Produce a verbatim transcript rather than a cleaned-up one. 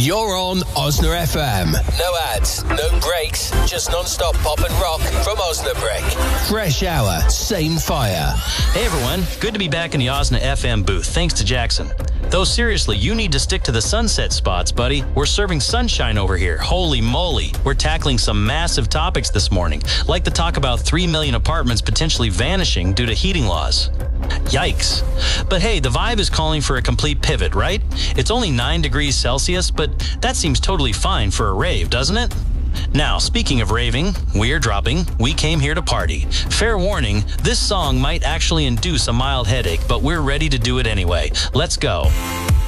You're on Osna F M. No ads, no breaks, just non-stop pop and rock from Osnabrück. Fresh hour, same fire. Hey everyone, good to be back in the Osna F M booth, thanks to Jackson. Though seriously, you need to stick to the sunset spots, buddy. We're serving sunshine over here. Holy moly. We're tackling some massive topics this morning, like the talk about three million apartments potentially vanishing due to heating laws. Yikes. But hey, the vibe is calling for a complete pivot, right? It's only nine degrees Celsius, but that seems totally fine for a rave, doesn't it? Now, speaking of raving, we're dropping We Came Here to Party. Fair warning, this song might actually induce a mild headache, but we're ready to do it anyway. Let's go.